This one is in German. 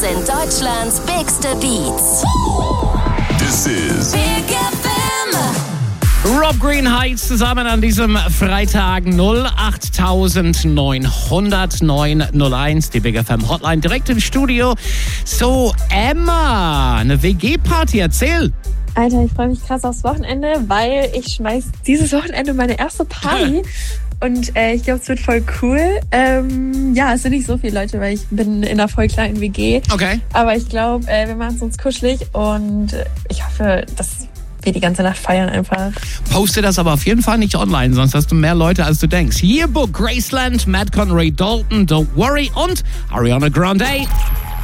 sind Deutschlands bigste Beats. This is Big FM. Rob Greenheights zusammen an diesem Freitag 0890901, die Big FM Hotline direkt im Studio. So, Emma, eine WG-Party, erzähl. Alter, ich freue mich krass aufs Wochenende, weil ich schmeiß dieses Wochenende meine erste Party. Und ich glaube, es wird voll cool. Es sind nicht so viele Leute, weil ich bin in einer voll kleinen WG. Okay. Aber ich glaube, wir machen es uns kuschelig und ich hoffe, dass wir die ganze Nacht feiern einfach. Poste das aber auf jeden Fall nicht online, sonst hast du mehr Leute, als du denkst. Yearbook, Graceland, Matt Conray, Dalton, Don't Worry und Ariana Grande.